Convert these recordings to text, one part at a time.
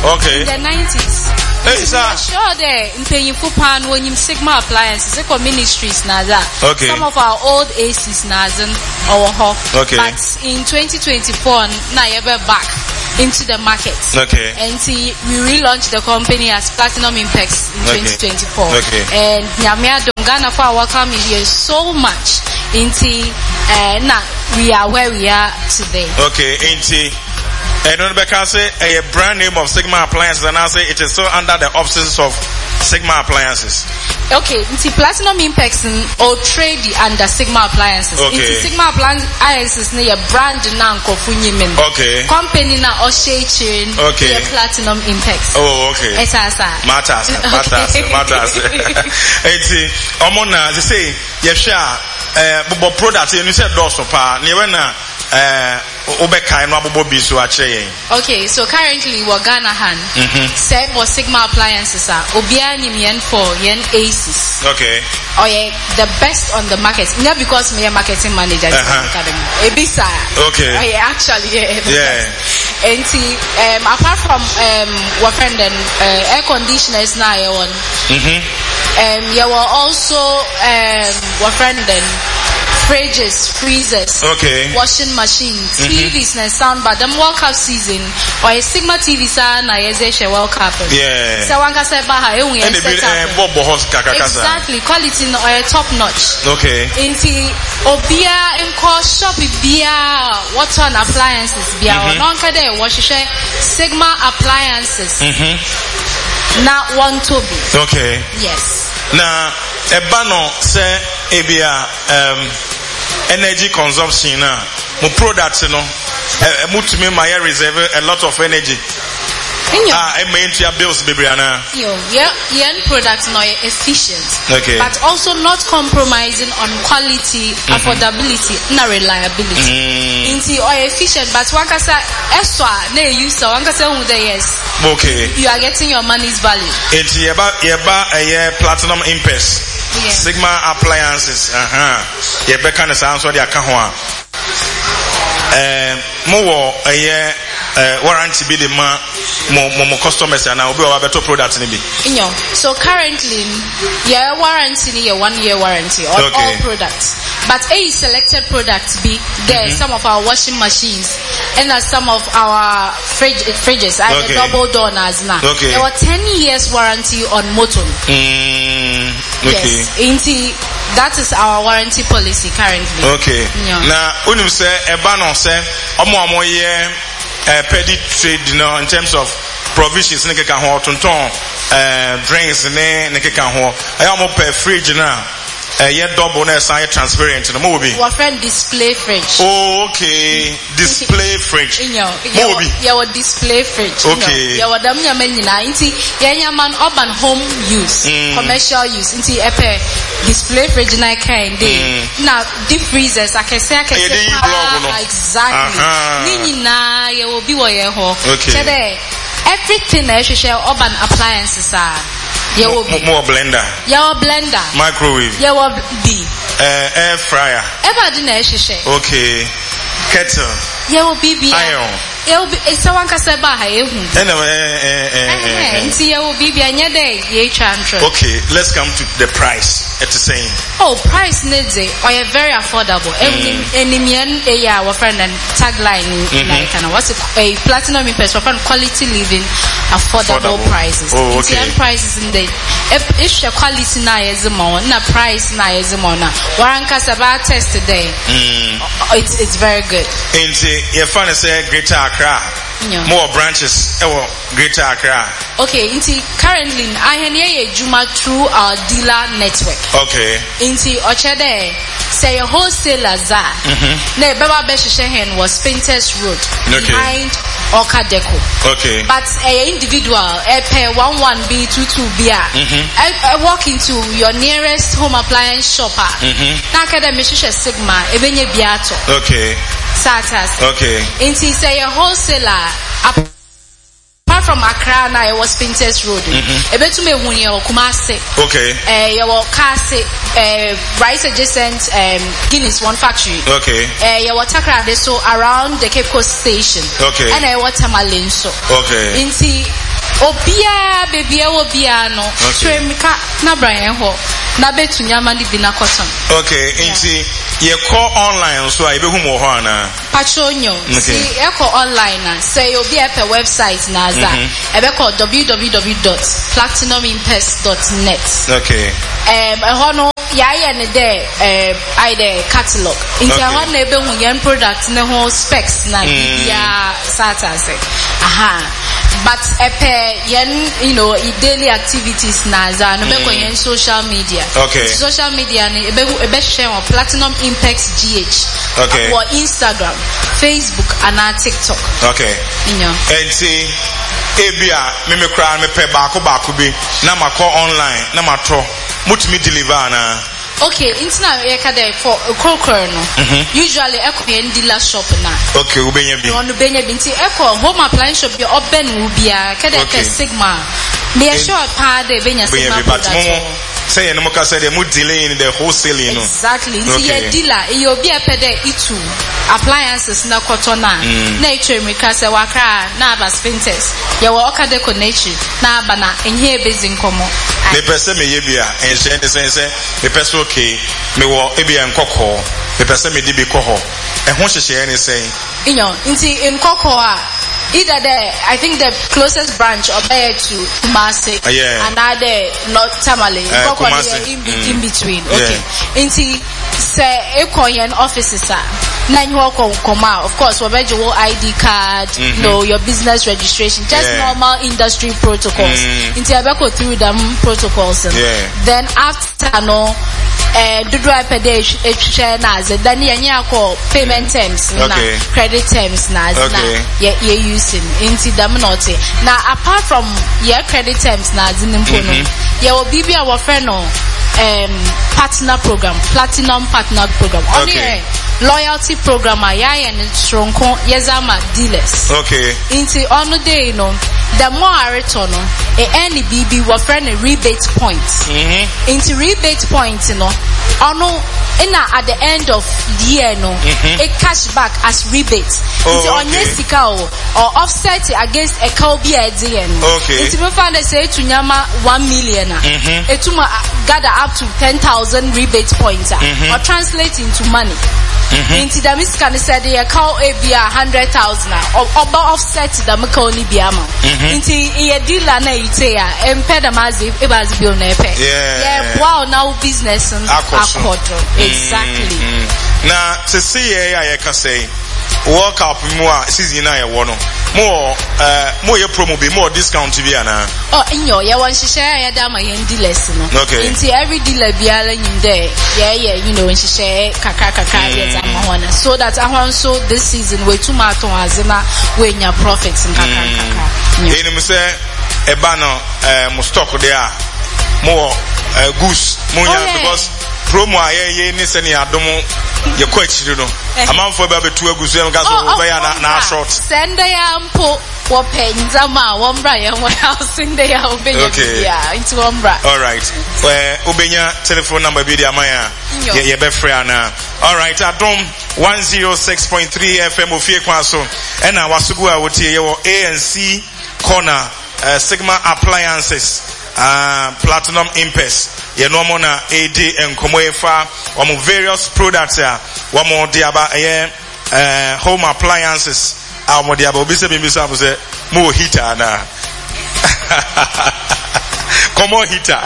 Okay. In the 90s. Hey, sir. Sure, there in Penyinfu Pan when you Sigma Appliances, Eco Ministries Naza. Okay. Some of our old ACs Nazan or Hof. Okay. But in 2024, now you're back into the market. Okay. And see, we relaunched the company as Platinum Impex in 2024. Okay. And Nyamia Dongana for welcome here so much into now we are where we are today. Okay, into and don't say a brand name of Sigma Appliances, and I say it is still under the offices of Sigma Appliances. Okay, into Platinum Impex or trade under Sigma Appliances. Okay. Into Sigma Appliances near brand now Kofunyimen. Okay. Company now or chain. Okay. Platinum Impex. Oh, okay. It's Matters. It's Omona, they say, yes, Bobo products, and you said Dosopa, Niwena. Okay, so currently we're Ghana Han. Say for Sigma Appliances are Obiani Mien for Yen Aces. Okay. Or the best on the market. Not because me a marketing manager academy. Ebisa. Okay. Actually yeah. And apart from what friend and air conditioners now you want. You were also what friend then fridges, freezers, okay, washing machines, TVs and soundbar. The World Cup season or a Sigma TV na yezeshe World Cup. Yeah. So one can say baha exactly quality no top notch. Okay. Inti obia inko shop bia what on appliances bia non kade washishe Sigma Appliances. Not one to be. Okay. Yes. Now ebano say ebia energy consumption na mo products no mutumi my reserve a lot of energy. I mean to your bills baby ana. Your product no efficient. Okay. But also not compromising on quality, affordability, na reliability. Inti or efficient but one can say extra na use one can say yes. Okay. You are getting your money's value. It's about a Platinum Impex. Yeah. Sigma Appliances. Yeah, be kind of sounds what they are kahwa. More warranty be the more customers and now be our better products in it. So currently, yeah, warranty, 1 year warranty on all products. But a selected products be there. Some of our washing machines and some of our fridges. I have double doors now. Okay. There were 10 years warranty on motor. Yes. That is our warranty policy currently. Okay. Now, when you say ebano say omo ye petty trade, in terms of provisions, ne keka ho tonton drinks ne keka ho. Ayamo per fridge now. Yet double na sign transparent no mo be. Our friend display fridge. Oh, okay. Display fridge. Your display fridge. Okay. Your dam nyaman nyina nti yenya man urban home use, commercial use. Nti epe display fridge na kind dey. Now deep freezers akese exactly. Ni nyina ye obi wo ye ho. Okay. Everything na share urban appliances are. More blender. Your blender. Microwave. Your B. Air fryer. Okay. Kettle. Your BB. Iron. It's someone can say baha. Okay, let's come to the price. It's the same. Oh, price needs it. Or very affordable. Any our friend and tagline like what's a Platinum Impex for quality living, affordable prices. Oh, okay. Prices in the if the quality na is more, na price na is more na. Waranka Sabah test today. It's very good. Your fun is a Greater Accra. More branches. Greater Accra. Okay, currently I have Juma through our dealer network. Okay. Ochede say a wholesaler za. Ne baba beshishen was Painters Road behind Oka Deco. Okay. But a individual pay 11B22B. I walk into your nearest home appliance shopper. Nakada Mishisha Sigma Ebenye Biato. Okay. Satas. Okay. Inti say a wholesaler apart from Accra na was Painters Road. Ebetume hunye Kumase. Okay. Your Kase rice adjacent Guinness One Factory. Okay. Your Takra so around the Cape Coast station. Okay. And I water Malinso. Okay. Inti Obia baby obia no. Tremika na Brian ho. Na betu nyama di bina cotton. Okay, inti ye call online so I be hu mo ho ana. Patronyo. See, e call online say obi e per website na za. E be call www.platinumimpest.net. Okay. Hono ya ne there I the catalog. Inti hono e be hu yen product ne ho specs na bia sata say. Aha. But yen daily activities na za no be ko yen social media. Okay. Social media ni ebe share on Platinum Impact GH. Okay. Or Instagram, Facebook and our TikTok. Okay. And see ebia me kra me pe baako bi na ma call online na ma to mutumi deliver na. Okay, internet ekade for Krokro no. Usually eko yen dealer shop na. Okay, ubenya bi. No benya bi nti eko home appliance shop bi oben wo bia kade ke Sigma. Me sure pa de benya Sigma product. Say no moka say they mo delay in the wholesaling no. Exactly. Nti ye dealer e obi epede itu appliances na kotona. Na ichemika say wakra na aba spinters. Ye wo okade connection na aba na enye ebezi nkomo. Me pese me ye bia ense ne say me pese okay me wo ebia nkokọ me pese me di bi kọ ho. E ho hyehye ne say. Nti nkokọ a either I think the closest branch or there to Kumasi, another not Tamale, in between. Okay. Inti say Ekoyan offices are nine walk come out. Of course, your ID card, your business registration, just normal industry protocols. Inti Abeko through them protocols. Then after do drive per day then you call payment terms credit terms you're using into them not now apart from your credit terms you will be our friend partner program, Platinum partner program. Only loyalty program and strong Yazama dealers. Okay. Into on the day the more I return any BB will friend a rebate points. Into rebate points at the end of the year a cash back as rebate. Into on or offset against a Kobe idea. Okay. Into me find say to Nyama 1 million. Etuma gather up to 10,000 rebate points or translate into money. Into the miscan said they call a be 100,000 or offset the Maconi Biama. Into a dealer na itea and pedamazi ebas bill nepe. Yeah, wow, now business and exactly. Now to see I can say work up more season I want more your promo be more discount to be ana. Oh, in your one she share ya dama yen dealers no. Okay. Into every dealer be in there. Yeah, when she share kaka so that I want so this season we too much on azina when your profits in kaka. In me say e bano mo stock there more goose because promo aye ni se ni adomo ye ko achiri no amanfo ba betu agusu em gaso wo ya na short send ya mpo wo penza ma wo mbra ye wo house in there obenya bia into mbra. All right, obenya telephone number bi dia amaya ye be free ana. All right, adom 106.3 FM ofie kwa so na wasugu a wotie ye wo ANC corner Sigma appliances Platinum Impact ye no mo na AD enkomo efa omo various products ya omo diaba home appliances omo diaba obi se bimbi so say mo heater na common heater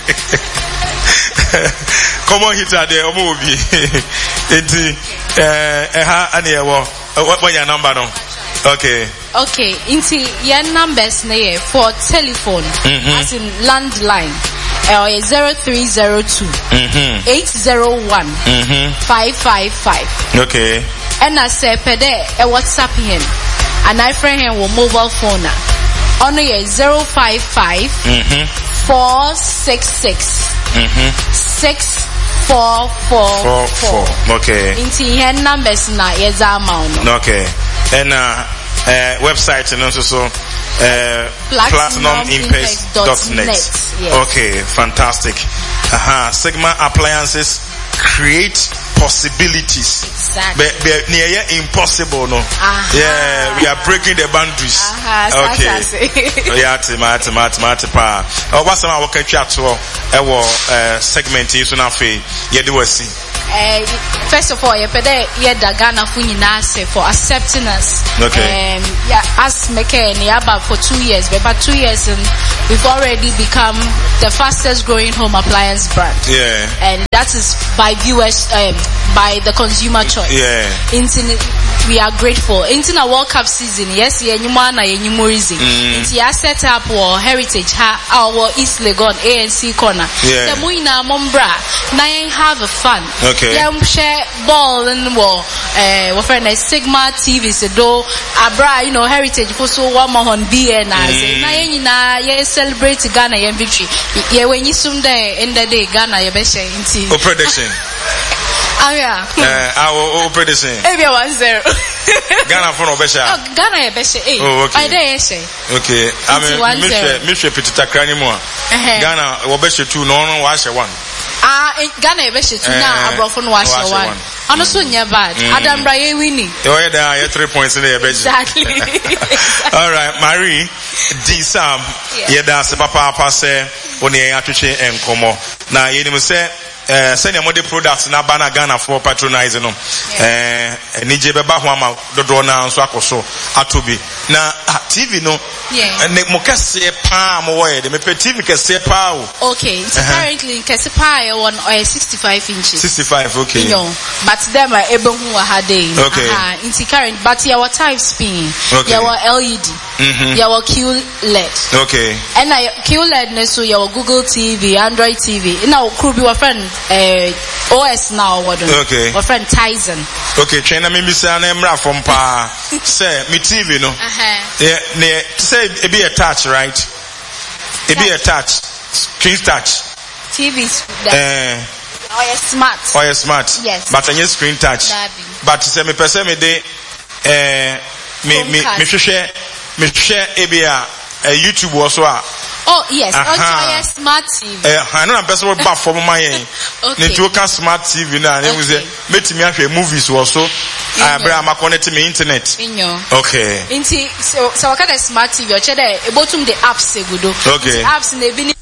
common heater there omo obi enti ha ane e wo what your number no. Okay. Into your numbers for telephone as in landline 0302 801 555. Okay. And I say pede WhatsApp him and I friend him with mobile phone on 055 466 6444. Okay. Into your numbers na amount. Okay. And website and also platinumimpact.net. Yes. Okay, fantastic. Sigma appliances create possibilities. Exactly. But near impossible, no. Yeah, we are breaking the boundaries. Okay. Yeah, pa. What's some our catch to our segment is na fe. Yeah, do we see. First of all, the Ghana for accepting us. Okay. As Meke for 2 years, but for 2 years, and we've already become the fastest growing home appliance brand. Yeah. And that is by viewers, by the consumer choice. Yeah. We are grateful. In a World Cup season, yes, I set up our heritage, our East Legon ANC corner. Yeah. The Muina Mombra, now have a fun. Okay. Yeah, share ball and war. Our friend Sigma TV said, "Do Abra, heritage for so one more on BN as na celebrate Ghana victory. Yeah, when you soon there in the day Ghana you be share into. Oh, prediction. Our prediction. Maybe 1-0. Ghana for no be share. Oh, Ghana you be share. Oh, okay. I dey share. Okay. I mean, me share petita krani mo. Ghana we be share 2 no wa share 1. Ghana you be share 2 na abrofo no wa share 1. Ano so nya bad. Adam Braye winning. You are there 3 points in there be. Exactly. All right, Marie, Sam, yeda se papa say oni atwetwe enkomo. Na yenim say send your model products na bana Ghana for patronizing them. Nije beba ho ama dodo na nso akoso atobi. Na TV no. Yeah. Ne mo kase pa mo wo de me pe TV kase pa o. Okay, so currently kase pa on 65 inches. 65, okay. But them are able who are day. Okay. Into current, but your type spin. Okay. Your LED. Your QLED. Okay. And QLED so your Google TV, Android TV. Now could be your friend OS now what? Okay. Your friend Tyson. Okay, trainer me say na emra from pa. Say me TV no. Yeah, say it be a touch, right? It be a touch. Screen touch. TV's smart. Smart. Yes. But I screen touch. But say me person me de me share ebia YouTube also. Oh yes, smart TV. I know I'm person what back for my Okay. Network smart TV na we say make me ahwe movies also. I'm connect me internet. Okay. So what kind of smart TV? Or check the bottom the apps segudo. Okay. Apps in the